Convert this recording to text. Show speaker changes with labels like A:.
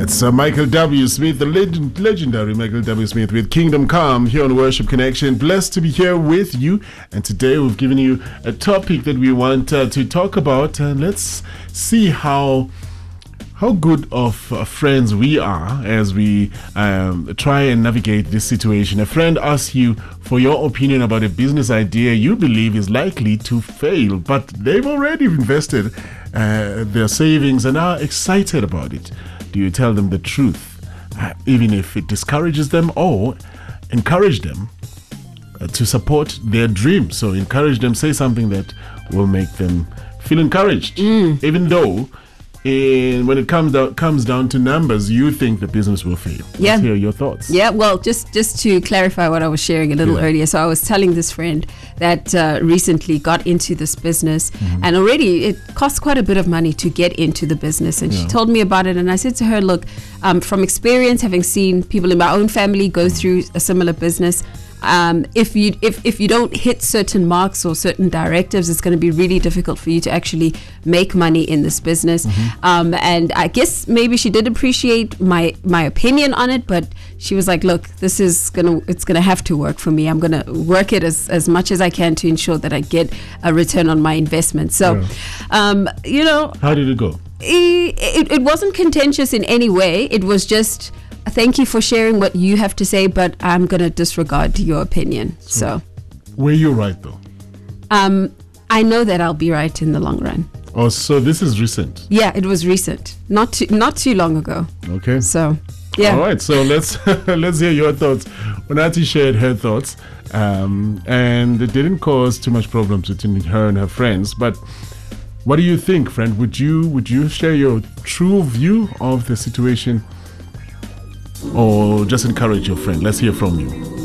A: It's Michael W. Smith, the legendary Michael W. Smith with Kingdom Come here on Worship Connection. Blessed to be here with you. And today we've given you a topic that we want to talk about. And let's see how good of friends we are as we try and navigate this situation. A friend asks you for your opinion about a business idea you believe is likely to fail, but they've already invested their savings and are excited about it. Do you tell them the truth, even if it discourages them, or encourage them to support their dream? So encourage them, say something that will make them feel encouraged, even though when it comes down to numbers, you think the business will fail.
B: Yeah.
A: Let's hear your thoughts.
B: Yeah, well, just to clarify what I was sharing a little earlier. So I was telling this friend that recently got into this business, and already it costs quite a bit of money to get into the business. And she told me about it, and I said to her, look, from experience, having seen people in my own family go through a similar business, if you don't hit certain marks or certain directives, it's going to be really difficult for you to actually make money in this business. And I guess maybe she did appreciate my opinion on it, but she was like, look, it's gonna have to work for me. I'm gonna work it as much as I can to ensure that I get a return on my investment. So how
A: did it go?
B: It wasn't contentious in any way. It was just, thank you for sharing what you have to say, but I'm going to disregard your opinion. So
A: were you right, though?
B: I know that I'll be right in the long run.
A: Oh, so this is recent?
B: Yeah, it was recent. Not too long ago.
A: Okay.
B: So, yeah.
A: All right, so let's hear your thoughts. Unati shared her thoughts, and it didn't cause too much problems between her and her friends. But what do you think, friend? Would you share your true view of the situation, or just encourage your friend? Let's hear from you.